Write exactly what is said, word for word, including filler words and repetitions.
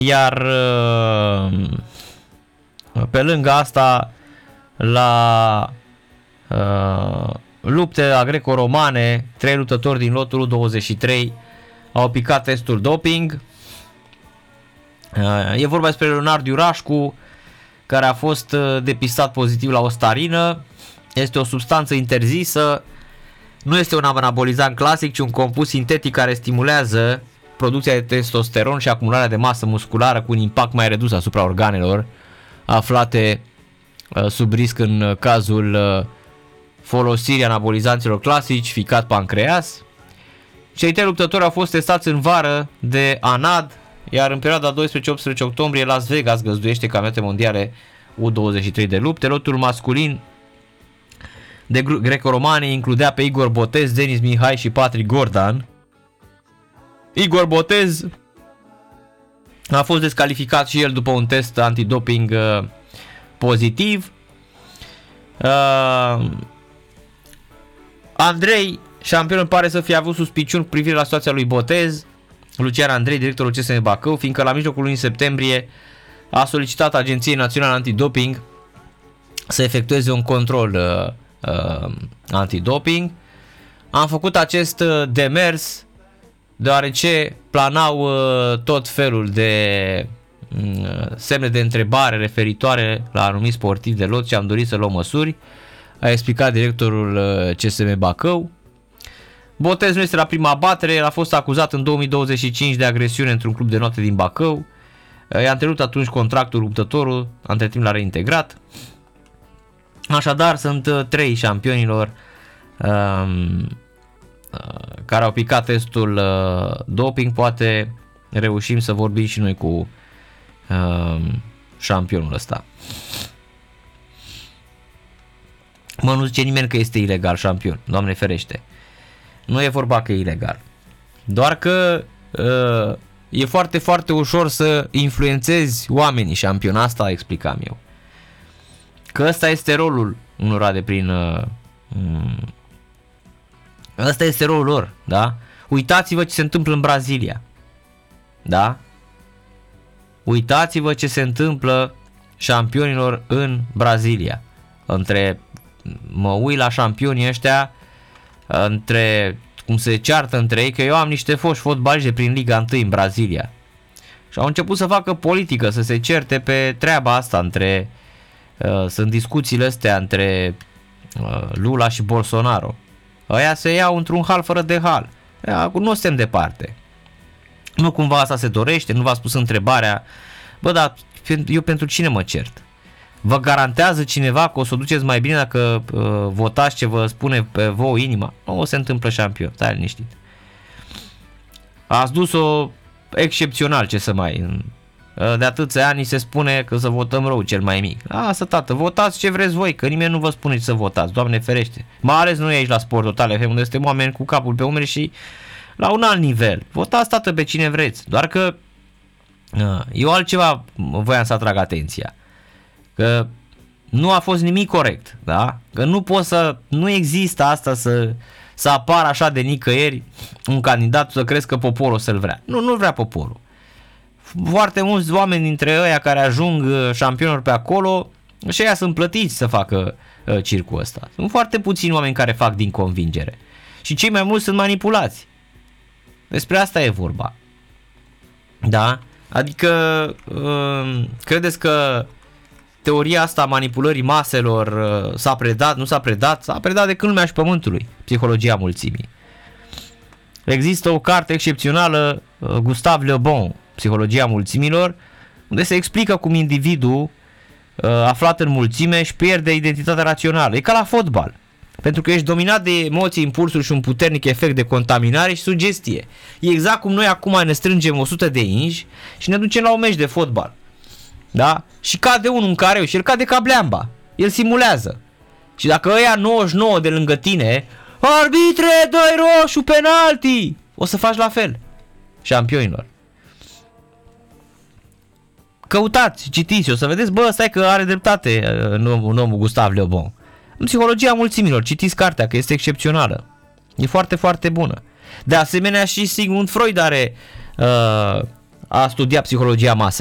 Iar pe lângă asta, la uh, lupte greco-romane, trei luptători din lotul douăzeci și trei au picat testul doping. Uh, e vorba despre Leonard Iurașcu, care a fost depistat pozitiv la o starină. Este o substanță interzisă, nu este un anabolizant clasic, ci un compus sintetic care stimulează producția de testosteron și acumularea de masă musculară cu un impact mai redus asupra organelor aflate sub risc în cazul folosirii anabolizanților clasici, ficat pancreas. Cei trei luptători au fost testați în vară de ANAD, iar în perioada doisprezece optsprezece octombrie Las Vegas găzduiește campionate mondiale U douăzeci și trei de lupte. Lotul masculin de greco-romane includea pe Igor Botez, Denis Mihai și Patrick Gordan. Igor Botez a fost descalificat și el după un test antidoping uh, pozitiv. Uh, Andrei, șampionul, pare să fie avut suspiciuni cu privire la situația lui Botez. Lucian Andrei, directorul C S M Bacău, fiindcă la mijlocul lunii septembrie a solicitat Agenției Naționale Antidoping să efectueze un control uh, uh, antidoping. Am făcut acest demers deoarece planau uh, tot felul de uh, semne de întrebare referitoare la anumiți sportivi de lot și am dorit să luăm măsuri, a explicat directorul uh, C S M Bacău. Botez nu este la prima abatere, el a fost acuzat în două mii douăzeci și cinci de agresiune într-un club de noapte din Bacău. I-a întrerupt atunci contractul luptătorul, între timp l-a reintegrat. Așadar, sunt trei șampionilor um, care au picat testul uh, doping. Poate reușim să vorbim și noi cu um, șampionul ăsta. Mă, nu zice nimeni că este ilegal șampion, Doamne ferește. Nu e vorba că e ilegal. Doar că uh, e foarte, foarte ușor să influențezi oamenii șampion. Asta explicam eu. Că ăsta este rolul unora de prin... Uh, ăsta este rolul lor, da? Uitați-vă ce se întâmplă în Brazilia. Da? Uitați-vă ce se întâmplă șampionilor în Brazilia. Între... Mă uit la șampionii ăștia, între... cum se ceartă între ei, că eu am niște foști fotbaliști de prin Liga unu în Brazilia. Și au început să facă politică, să se certe pe treaba asta între... Uh, sunt discuțiile astea între uh, Lula și Bolsonaro. Ăia se iau într-un hal fără de hal. Acum nu suntem departe. Nu cumva asta se dorește? Nu v-a spus întrebarea? Bă, dar eu pentru cine mă cert? Vă garantează cineva că o să o duceți mai bine dacă uh, votați ce vă spune pe vouă inima? Nu o se întâmplă șampion, stai liniștit. Ați dus-o excepțional, ce să mai... De atâția ani se spune că să votăm rău cel mai mic. Asta, tată, votați ce vreți voi, că nimeni nu vă spune să votați, Doamne ferește. Mai ales noi aici la Sport Total F M, unde suntem oameni cu capul pe umeri și la un alt nivel. Votați, tată, pe cine vreți. Doar că eu altceva voiam să atrag atenția. Că nu a fost nimic corect, da? Că nu pot să, nu există asta să, să apară așa de nicăieri un candidat să crezi că poporul o să-l vrea. Nu, nu vrea poporul. Foarte mulți oameni dintre ăia care ajung șampionilor pe acolo și ăia sunt plătiți să facă uh, circul ăsta. Sunt foarte puțini oameni care fac din convingere. Și cei mai mulți sunt manipulați. Despre asta e vorba. Da? Adică uh, credeți că teoria asta a manipulării maselor uh, s-a predat, nu s-a predat? S-a predat de când lumea și pământului. Psihologia mulțimii. Există o carte excepțională, uh, Gustave Le Bon, Psihologia mulțimilor, unde se explică cum individul uh, aflat în mulțime își pierde identitatea rațională. E ca la fotbal. Pentru că ești dominat de emoții, impulsuri și un puternic efect de contaminare și sugestie. E exact cum noi acum ne strângem o sută de inși și ne ducem la un meci de fotbal. Da? Și cade unul în careu și el cade ca bleamba. El simulează. Și dacă ăia nouăzeci și nouă de lângă tine, arbitre, dă-i roșu, penalti, o să faci la fel. Șampionilor. Căutați, citiți, o să vedeți, bă, stai că are dreptate un om Gustave Le Bon. În Psihologia mulțimilor, citiți cartea, că este excepțională. E foarte, foarte bună. De asemenea și Sigmund Freud are, uh, a studia psihologia masei.